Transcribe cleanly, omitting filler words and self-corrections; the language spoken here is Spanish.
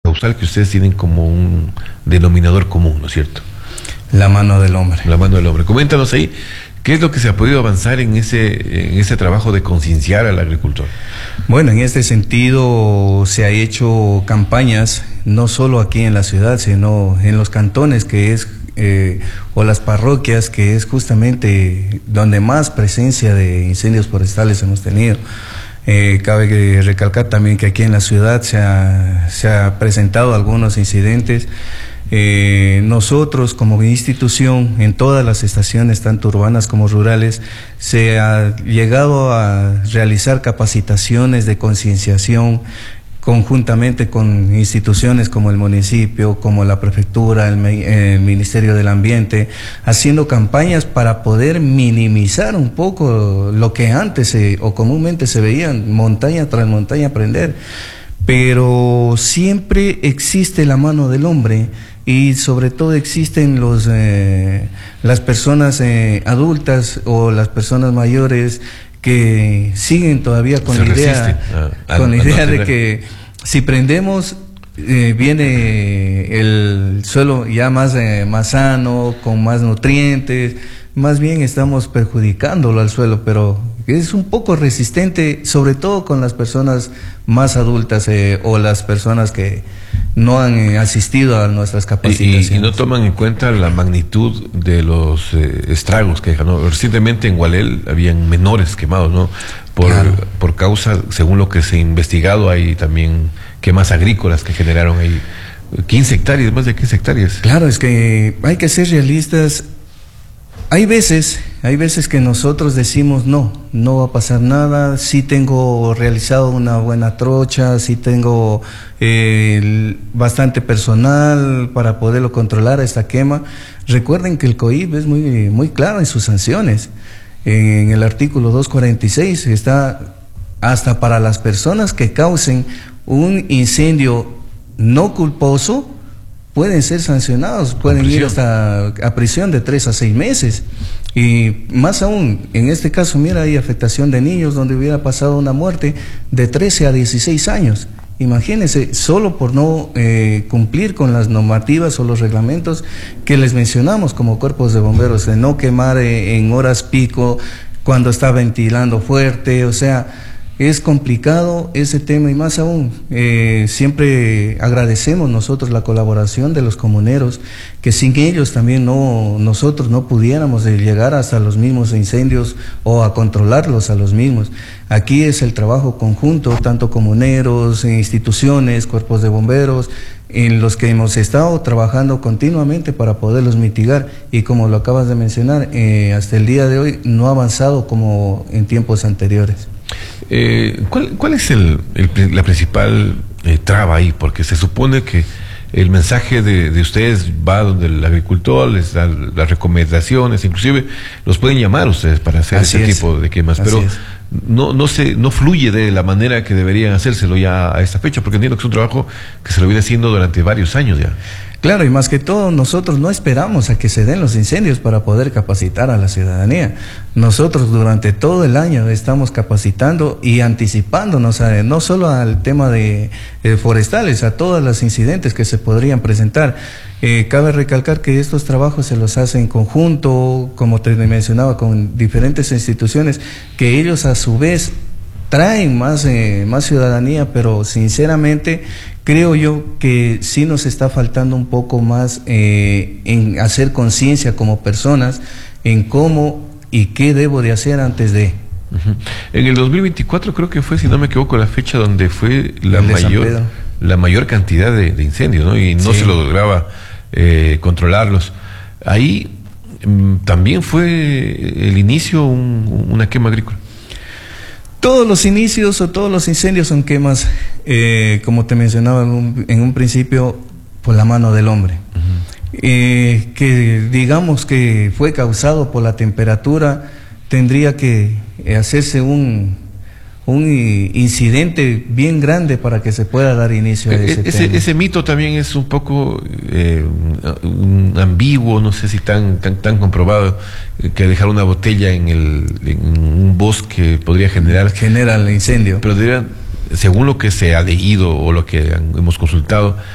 causal que ustedes tienen como un denominador común, ¿no es cierto? La mano del hombre. La mano del hombre. Coméntanos ahí, ¿qué es lo que se ha podido avanzar en ese trabajo de concienciar al agricultor? Bueno, en este sentido se ha hecho campañas, no solo aquí en la ciudad, sino en los cantones, que es o las parroquias, que es justamente donde más presencia de incendios forestales hemos tenido. Cabe recalcar también que aquí en la ciudad se ha presentado algunos incidentes. Nosotros como institución, en todas las estaciones, tanto urbanas como rurales, se ha llegado a realizar capacitaciones de concienciación conjuntamente con instituciones como el municipio, como la prefectura, el Ministerio del Ambiente, haciendo campañas para poder minimizar un poco lo que antes o comúnmente se veía montaña tras montaña prender. Pero siempre existe la mano del hombre y sobre todo existen las personas adultas o las personas mayores que siguen todavía con la idea de que si prendemos viene el suelo ya más sano, con más nutrientes. Más bien estamos perjudicándolo al suelo, pero es un poco resistente, sobre todo con las personas más adultas o las personas que no han asistido a nuestras capacitaciones. Y no toman en cuenta la magnitud de los estragos que dejan, ¿no? Recientemente en Gualel habían menores quemados, ¿no? Por causa, según lo que se ha investigado, hay también quemas agrícolas que generaron ahí 15 hectáreas, más de 15 hectáreas. Claro, es que hay que ser realistas. Hay veces que nosotros decimos no va a pasar nada, sí tengo realizado una buena trocha, sí tengo bastante personal para poderlo controlar esta quema. Recuerden que el COIP es muy claro en sus sanciones. En el artículo 246 está hasta para las personas que causen un incendio no culposo, pueden ser sancionados, pueden ir hasta a prisión de 3 a 6 meses. Y más aún, en este caso, mira, hay afectación de niños donde hubiera pasado una muerte de 13 a 16 años. Imagínense, solo por no cumplir con las normativas o los reglamentos que les mencionamos como cuerpos de bomberos, de no quemar en horas pico, cuando está ventilando fuerte, o sea, es complicado ese tema y más aún, siempre agradecemos nosotros la colaboración de los comuneros, que sin ellos también nosotros no pudiéramos llegar hasta los mismos incendios o a controlarlos a los mismos. Aquí es el trabajo conjunto, tanto comuneros, instituciones, cuerpos de bomberos, en los que hemos estado trabajando continuamente para poderlos mitigar y como lo acabas de mencionar, hasta el día de hoy no ha avanzado como en tiempos anteriores. ¿Cuál es la principal traba ahí? Porque se supone que el mensaje de ustedes va donde el agricultor les da las recomendaciones, inclusive los pueden llamar ustedes para hacer ese tipo de quemas, pero no fluye de la manera que deberían hacérselo ya a esta fecha, porque entiendo que es un trabajo que se lo viene haciendo durante varios años ya. Claro, y más que todo nosotros no esperamos a que se den los incendios para poder capacitar a la ciudadanía. Nosotros durante todo el año estamos capacitando y anticipándonos no solo al tema de forestales, a todos los incidentes que se podrían presentar. Cabe recalcar que estos trabajos se los hacen en conjunto, como te mencionaba, con diferentes instituciones, que ellos a su vez traen más ciudadanía, pero sinceramente creo yo que sí nos está faltando un poco más en hacer conciencia como personas en cómo y qué debo de hacer antes de. En el 2024 creo que fue, si no me equivoco, la fecha donde fue la mayor cantidad de incendios, ¿no? Y no se lograba controlarlos. Ahí también fue el inicio una quema agrícola. Todos los inicios o todos los incendios son quemas, como te mencionaba en un principio, por la mano del hombre. Que digamos que fue causado por la temperatura, tendría que hacerse un incidente bien grande para que se pueda dar inicio a ese tema. Ese mito también es un poco ambiguo, no sé si tan comprobado, que dejar una botella en un bosque podría genera el incendio. Pero según lo que se ha leído o lo que hemos consultado,